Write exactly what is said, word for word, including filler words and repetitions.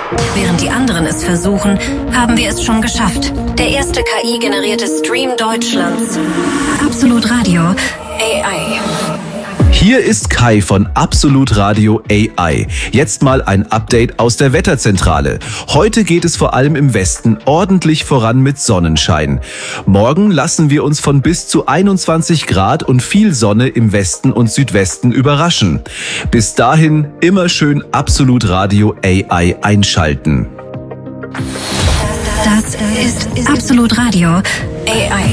Während die anderen es versuchen, haben wir es schon geschafft. Der erste K I-generierte Stream Deutschlands. Absolut Radio A I. Hier ist Kai von Absolut Radio A I. Jetzt mal ein Update aus der Wetterzentrale. Heute geht es vor allem im Westen ordentlich voran mit Sonnenschein. Morgen lassen wir uns von bis zu einundzwanzig Grad und viel Sonne im Westen und Südwesten überraschen. Bis dahin immer schön Absolut Radio A I einschalten. Das ist Absolut Radio A I.